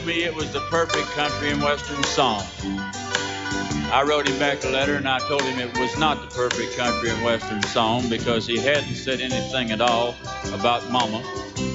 Me, it was the perfect country and western song. I wrote him back a letter and I told him it was not the perfect country and western song because he hadn't said anything at all about Mama.